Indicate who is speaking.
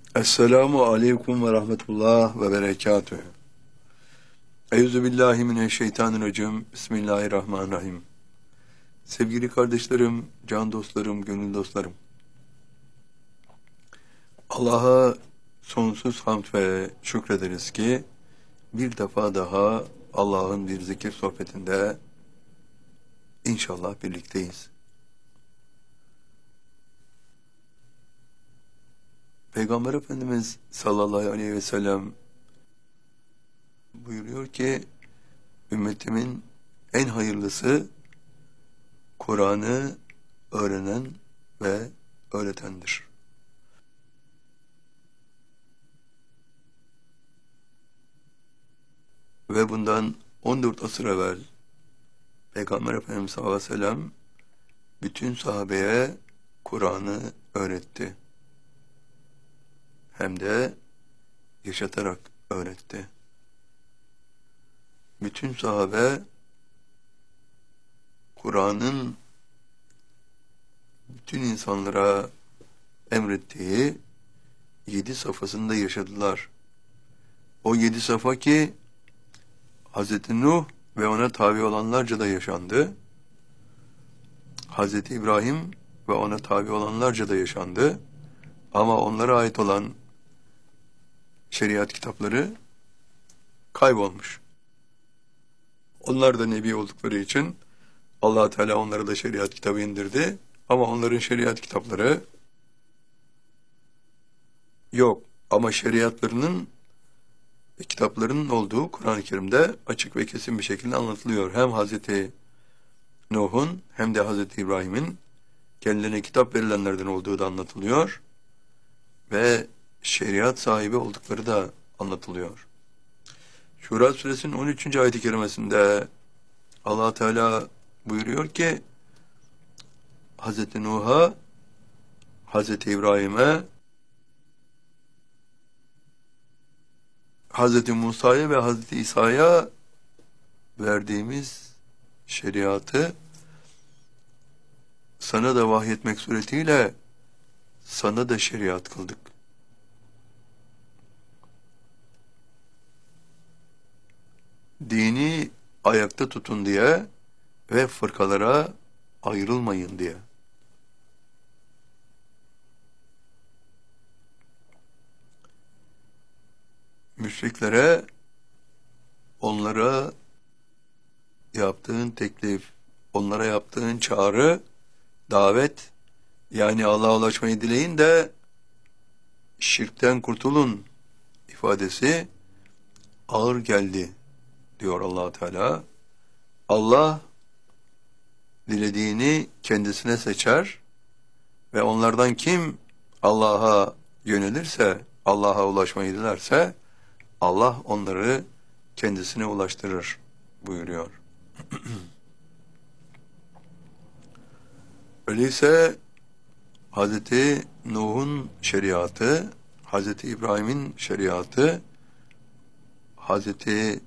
Speaker 1: Esselamu aleyküm ve rahmetullah ve berekatühü. Euzubillahimineşşeytanirracim. Bismillahirrahmanirrahim. Sevgili kardeşlerim, can dostlarım, gönül dostlarım. Allah'a sonsuz hamd ve şükrederiz ki bir defa daha Allah'ın bir zikir sohbetinde inşallah birlikteyiz. Peygamber Efendimiz sallallahu aleyhi ve sellem buyuruyor ki ümmetimin en hayırlısı Kur'an'ı öğrenen ve öğretendir. Ve bundan 14 asır evvel Peygamber Efendimiz sallallahu aleyhi ve sellem bütün sahabeye Kur'an'ı öğretti. Hem de yaşatarak öğretti. Bütün sahabe Kur'an'ın bütün insanlara emrettiği 7 safhasında yaşadılar. O 7 safha ki Hz. Nuh ve ona tabi olanlarca da yaşandı. Hz. İbrahim ve ona tabi olanlarca da yaşandı. Ama onlara ait olan şeriat kitapları kaybolmuş. Onlar da nebi oldukları için Allah Teala onlara da şeriat kitabı indirdi. Ama onların şeriat kitapları yok. Ama şeriatlarının ve kitaplarının olduğu Kur'an-ı Kerim'de açık ve kesin bir şekilde anlatılıyor. Hem Hazreti Nuh'un hem de Hazreti İbrahim'in kendilerine kitap verilenlerden olduğu da anlatılıyor. Ve şeriat sahibi oldukları da anlatılıyor. Şura suresinin 13. ayet-i kerimesinde Allah Teala buyuruyor ki Hazreti Nuh'a, Hazreti İbrahim'e, Hazreti Musa'ya ve Hazreti İsa'ya verdiğimiz şeriatı sana da vahyetmek suretiyle sana da şeriat kıldık. Dini ayakta tutun diye ve fırkalara ayrılmayın diye. Müşriklere, onlara yaptığın teklif, onlara yaptığın çağrı, davet, yani Allah'a ulaşmayı dileyin de şirkten kurtulun ifadesi ağır geldi diyor Allah Teala. Allah dilediğini kendisine seçer ve onlardan kim Allah'a yönelirse, Allah'a ulaşmayı dilerse Allah onları kendisine ulaştırır buyuruyor. Öyleyse Hazreti Nuh'un şeriatı, Hazreti İbrahim'in şeriatı, Hazreti